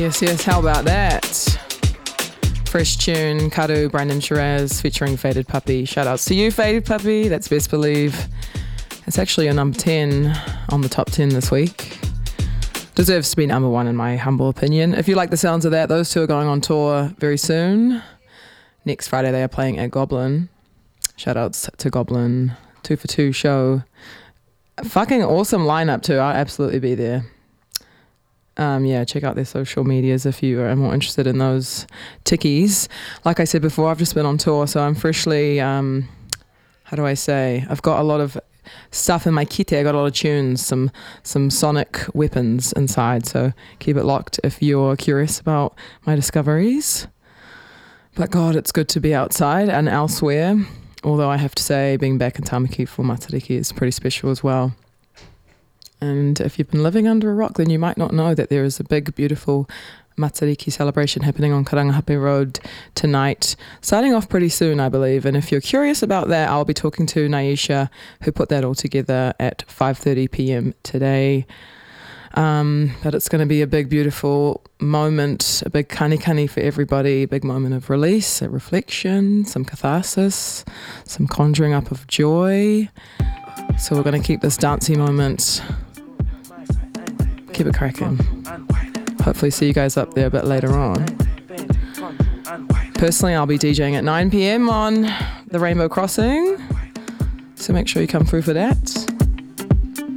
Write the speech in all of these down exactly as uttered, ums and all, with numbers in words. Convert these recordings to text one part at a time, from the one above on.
Yes, yes, how about that? Fresh tune, Karu, Brandon Shiraz featuring Faded Puppy. Shout outs to you, Faded Puppy. That's best believe. It's actually a number ten on the top ten this week. Deserves to be number one in my humble opinion. If you like the sounds of that, those two are going on tour very soon. Next Friday they are playing at Goblin. Shout outs to Goblin. Two for two show. Fucking awesome lineup too. I'll absolutely be there. Um, yeah, check out their social medias if you are more interested in those tickies. Like I said before, I've just been on tour, so I'm freshly, um, how do I say, I've got a lot of stuff in my kit. I got a lot of tunes, some some sonic weapons inside, so keep it locked if you're curious about my discoveries. But God, it's good to be outside and elsewhere. Although I have to say, being back in Tamaki for Matariki is pretty special as well. And if you've been living under a rock, then you might not know that there is a big, beautiful Matariki celebration happening on Karangahape Road tonight, starting off pretty soon, I believe. And if you're curious about that, I'll be talking to Naisha, who put that all together at five thirty p.m. today. Um, but it's going to be a big, beautiful moment, a big kani-kani for everybody, a big moment of release, a reflection, some catharsis, some conjuring up of joy. So we're going to keep this dancey moment, keep it cracking. Hopefully see you guys up there a bit later on. Personally, I'll be DJing at nine p.m. on the Rainbow Crossing, so make sure you come through for that.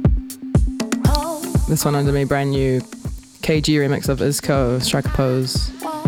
This one under me, brand new K G remix of Isco, Strike a Pose.